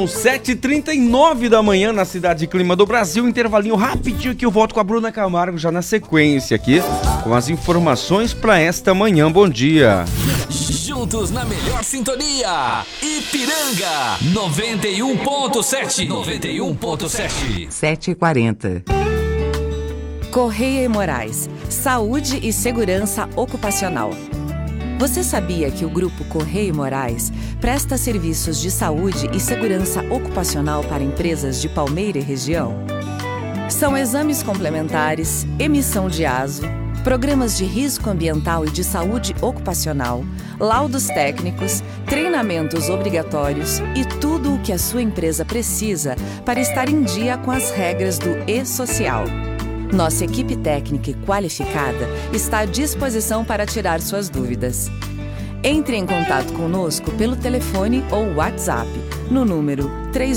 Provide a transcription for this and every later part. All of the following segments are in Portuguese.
7h39 da manhã na cidade de Clima do Brasil, intervalinho rapidinho que eu volto com a Bruna Camargo já na sequência aqui, com as informações para esta manhã. Bom dia. Juntos na melhor sintonia, Ipiranga 91.7. 7h40. Correia e Moraes, Saúde e Segurança Ocupacional. Você sabia que o Grupo Correia e Moraes presta serviços de saúde e segurança ocupacional para empresas de Palmeira e região? São exames complementares, emissão de ASO, programas de risco ambiental e de saúde ocupacional, laudos técnicos, treinamentos obrigatórios e tudo o que a sua empresa precisa para estar em dia com as regras do E-Social. Nossa equipe técnica e qualificada está à disposição para tirar suas dúvidas. Entre em contato conosco pelo telefone ou WhatsApp no número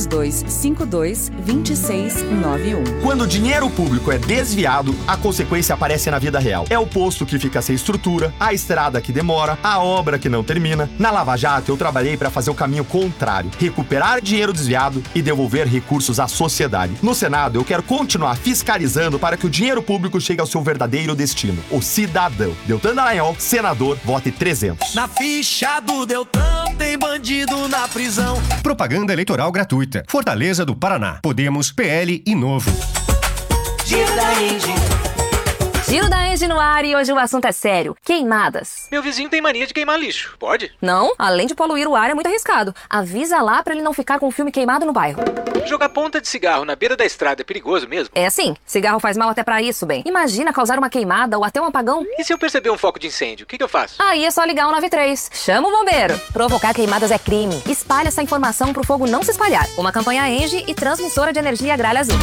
3252-2691. Quando o dinheiro público é desviado, a consequência aparece na vida real. É o posto que fica sem estrutura, a estrada que demora, a obra que não termina. Na Lava Jato, eu trabalhei para fazer o caminho contrário, recuperar dinheiro desviado e devolver recursos à sociedade. No Senado, eu quero continuar fiscalizando para que o dinheiro público chegue ao seu verdadeiro destino, o cidadão. Deltan Dallagnol, senador, vote 300. Na ficha do Deltan tem bandido na prisão. Propaganda eleitoral gratuita. Fortaleza do Paraná. Podemos, PL e Novo. Giro da Engie. Giro da Engie no ar e hoje o assunto é sério. Queimadas. Meu vizinho tem mania de queimar lixo. Pode? Não, além de poluir o ar é muito arriscado. Avisa lá pra ele não ficar com o filme queimado no bairro. Jogar ponta de cigarro na beira da estrada é perigoso mesmo? É sim, cigarro faz mal até pra isso, bem. Imagina causar uma queimada ou até um apagão. E se eu perceber um foco de incêndio, o que eu faço? Aí é só ligar o 93. Chama o bombeiro. Provocar queimadas é crime. Espalhe essa informação pro fogo não se espalhar. Uma campanha Engie e Transmissora de Energia Gralha Azul.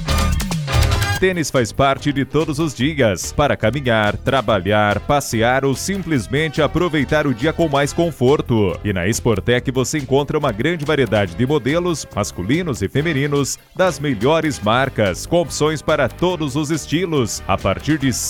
Tênis faz parte de todos os dias, para caminhar, trabalhar, passear ou simplesmente aproveitar o dia com mais conforto. E na Sportec você encontra uma grande variedade de modelos, masculinos e femininos, das melhores marcas, com opções para todos os estilos, a partir de R$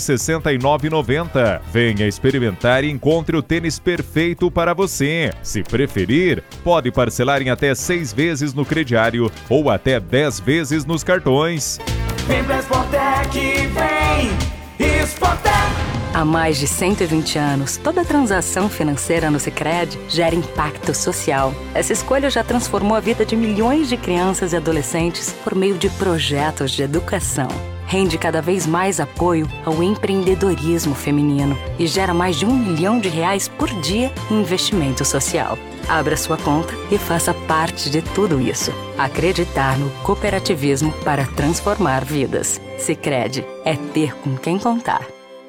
169,90. Venha experimentar e encontre o tênis perfeito para você. Se preferir, pode parcelar em até 6 vezes no crediário ou até 10 vezes nos cartões. Vem pra Sportec, vem! Sportec! Há mais de 120 anos, toda transação financeira no Sicredi gera impacto social. Essa escolha já transformou a vida de milhões de crianças e adolescentes por meio de projetos de educação. Rende cada vez mais apoio ao empreendedorismo feminino e gera mais de R$ 1 milhão por dia em investimento social. Abra sua conta e faça parte de tudo isso. Acreditar no cooperativismo para transformar vidas. Sicredi é ter com quem contar.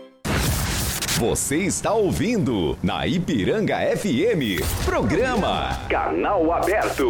Você está ouvindo na Ipiranga FM, programa Canal Aberto.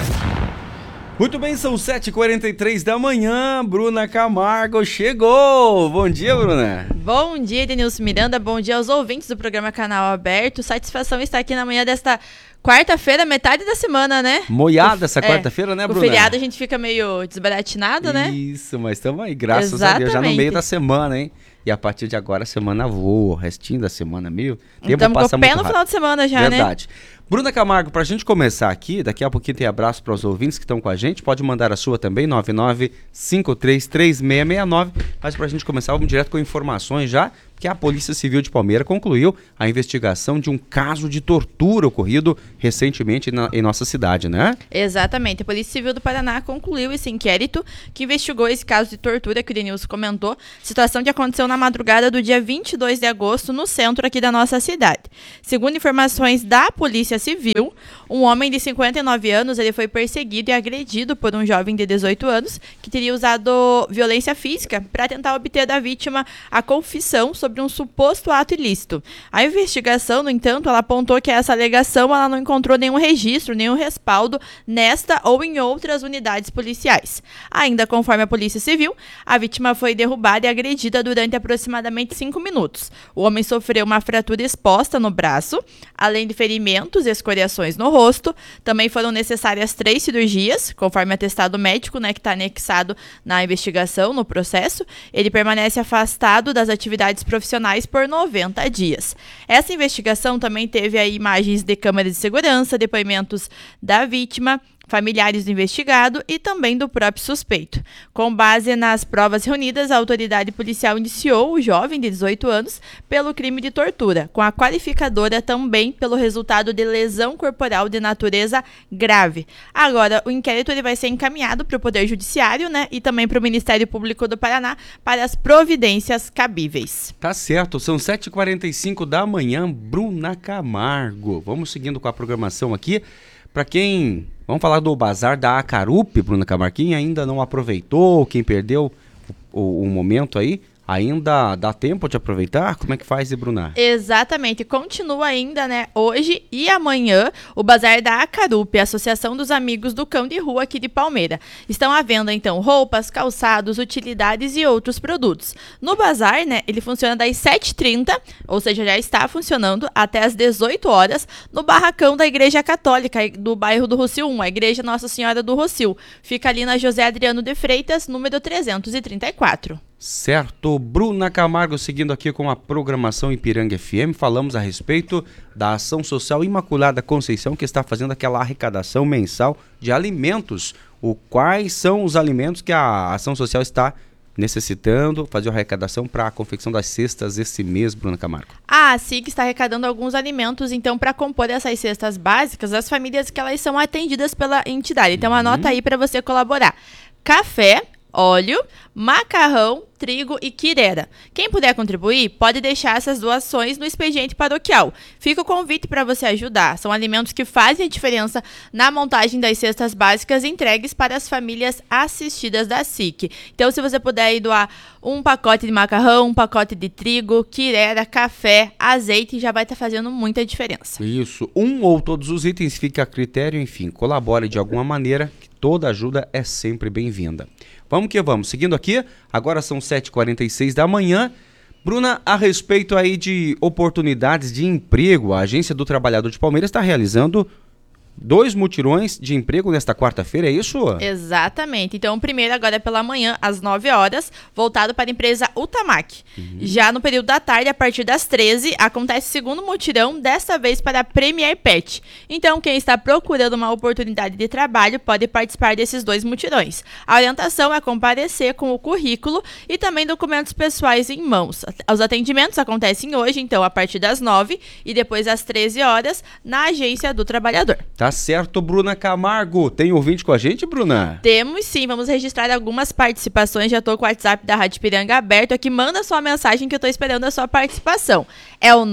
Muito bem, são 7h43 da manhã, Bruna Camargo chegou! Bom dia, Bruna! Bom dia, Denilson Miranda, bom dia aos ouvintes do programa Canal Aberto. Satisfação estar aqui na manhã desta quarta-feira, metade da semana, né? Moiada essa quarta-feira, né, Bruna? O feriado a gente fica meio desbaratinado, né? Isso, mas estamos aí, graças a Deus, já no meio da semana, hein? E a partir de agora a semana voa, o restinho da semana meio... Estamos com o pé no final de semana já, Verdade. Né? Bruna Camargo, pra gente começar aqui, daqui a pouquinho tem abraço para os ouvintes que estão com a gente, pode mandar a sua também, 99533669, mas pra gente começar, vamos direto com informações já, que a Polícia Civil de Palmeira concluiu a investigação de um caso de tortura ocorrido recentemente em nossa cidade, né? Exatamente, a Polícia Civil do Paraná concluiu esse inquérito que investigou esse caso de tortura que o Denilson comentou, situação que aconteceu na madrugada do dia 22 de agosto no centro aqui da nossa cidade. Segundo informações da Polícia Civil, um homem de 59 anos ele foi perseguido e agredido por um jovem de 18 anos que teria usado violência física para tentar obter da vítima a confissão sobre um suposto ato ilícito. A investigação, no entanto, ela apontou que essa alegação ela não encontrou nenhum registro, nenhum respaldo nesta ou em outras unidades policiais. Ainda conforme a Polícia Civil, a vítima foi derrubada e agredida durante aproximadamente 5 minutos. O homem sofreu uma fratura exposta no braço, além de ferimentos e escoriações no rosto. Também foram necessárias 3 cirurgias, conforme atestado médico, né, que está anexado na investigação, no processo. Ele permanece afastado das atividades profissionais por 90 dias. Essa investigação também teve aí imagens de câmeras de segurança, depoimentos da vítima, familiares do investigado e também do próprio suspeito. Com base nas provas reunidas, a autoridade policial indiciou o jovem de 18 anos pelo crime de tortura, com a qualificadora também pelo resultado de lesão corporal de natureza grave. Agora, o inquérito ele vai ser encaminhado para o Poder Judiciário, né, e também para o Ministério Público do Paraná para as providências cabíveis. Tá certo, são 7h45 da manhã, Bruna Camargo. Vamos seguindo com a programação aqui. Para quem... Vamos falar do Bazar da Acarupe, Bruna Camargo. Quem ainda não aproveitou, quem perdeu o momento aí, ainda dá tempo de aproveitar? Como é que faz, Bruna? Exatamente, continua ainda, né, hoje e amanhã, o Bazar da Acarupe, Associação dos Amigos do Cão de Rua aqui de Palmeira. Estão à venda, então, roupas, calçados, utilidades e outros produtos. No Bazar, né, ele funciona das 7h30, ou seja, já está funcionando, até as 18 horas, no barracão da Igreja Católica, do bairro do Rossio 1, a Igreja Nossa Senhora do Rossio. Fica ali na José Adriano de Freitas, número 334. Certo, Bruna Camargo seguindo aqui com a programação Ipiranga FM, falamos a respeito da Ação Social Imaculada Conceição, que está fazendo aquela arrecadação mensal de alimentos. Quais são os alimentos que a Ação Social está necessitando fazer a arrecadação para a confecção das cestas esse mês, Bruna Camargo? A SIC está arrecadando alguns alimentos, então, para compor essas cestas básicas, as famílias que elas são atendidas pela entidade. Então, anota aí para você colaborar. Café, óleo, macarrão, trigo e quirera. Quem puder contribuir, pode deixar essas doações no expediente paroquial. Fica o convite para você ajudar. São alimentos que fazem a diferença na montagem das cestas básicas entregues para as famílias assistidas da SIC. Então, se você puder ir doar um pacote de macarrão, um pacote de trigo, quirera, café, azeite, já vai estar fazendo muita diferença. Isso, um ou todos os itens fica a critério, enfim, colabore de alguma maneira, que toda ajuda é sempre bem-vinda. Vamos que vamos, seguindo aqui, agora são 7h46 da manhã. Bruna, a respeito aí de oportunidades de emprego, a Agência do Trabalhador de Palmeiras está realizando 2 mutirões de emprego nesta quarta-feira, é isso? Exatamente. Então, o primeiro agora é pela manhã, às 9 horas, voltado para a empresa Utamac. Já no período da tarde, a partir das 13, acontece o segundo mutirão, desta vez para a Premier Pet. Então, quem está procurando uma oportunidade de trabalho pode participar desses 2 mutirões. A orientação é comparecer com o currículo e também documentos pessoais em mãos. Os atendimentos acontecem hoje, então, a partir das 9 e depois às 13 horas, na Agência do Trabalhador. Tá certo, Bruna Camargo. Tem ouvinte com a gente, Bruna? Temos sim, vamos registrar algumas participações. Já tô com o WhatsApp da Rádio Ipiranga aberto aqui. Manda sua mensagem que eu tô esperando a sua participação. É o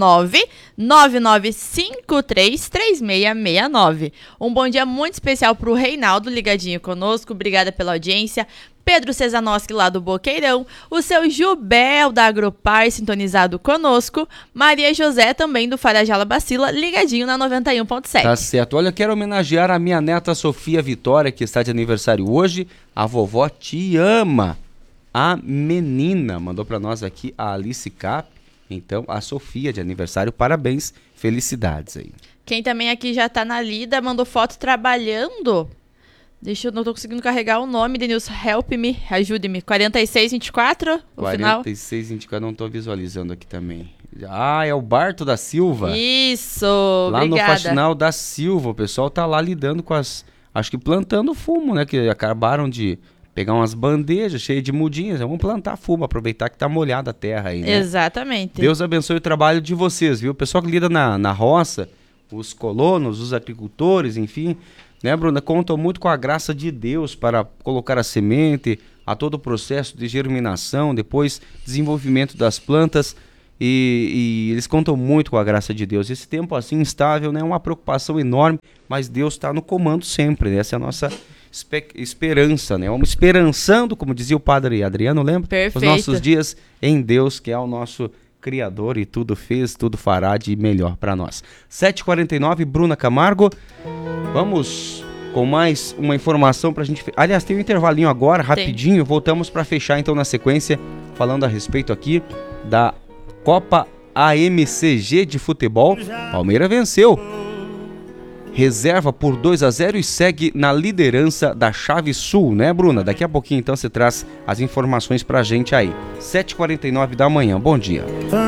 999533669. Um bom dia muito especial pro Reinaldo, ligadinho conosco. Obrigada pela audiência. Pedro Cesanoski lá do Boqueirão, o seu Gilbel da Agropar sintonizado conosco, Maria José também do Farajala Bacila, ligadinho na 91.7. Tá certo, olha, quero homenagear a minha neta Sofia Vitória, que está de aniversário hoje. A vovó te ama, a menina, mandou para nós aqui a Alice Cap, então a Sofia de aniversário, parabéns, felicidades aí. Quem também aqui já tá na lida, mandou foto trabalhando. Deixa eu, não tô conseguindo carregar o nome, Denilson, help me, ajude-me. 4624, o final? 4624, não tô visualizando aqui também. Ah, é o Barto da Silva. Isso, lá obrigada. No Faxinal da Silva, o pessoal tá lá lidando com acho que plantando fumo, né, que acabaram de pegar umas bandejas cheias de mudinhas, vamos plantar fumo, aproveitar que tá molhada a terra aí, né? Exatamente. Deus abençoe o trabalho de vocês, viu? O pessoal que lida na roça, os colonos, os agricultores, enfim, né, Bruna, contam muito com a graça de Deus para colocar a semente, a todo o processo de germinação, depois desenvolvimento das plantas, e eles contam muito com a graça de Deus. Esse tempo assim instável, né, é uma preocupação enorme, mas Deus está no comando sempre, né? Essa é a nossa esperança, né? Vamos esperançando, como dizia o padre Adriano, lembra? Perfeito. Os nossos dias em Deus, que é o nosso Criador e tudo fez, tudo fará de melhor para nós. 7h49, Bruna Camargo. Vamos com mais uma informação pra gente... Aliás, tem um intervalinho agora, rapidinho. Voltamos para fechar então na sequência, falando a respeito aqui da Copa AMCG de futebol. Palmeiras venceu. Reserva por 2-0 e segue na liderança da Chave Sul, né, Bruna? Daqui a pouquinho, então, você traz as informações pra gente aí. 7h49 da manhã, bom dia.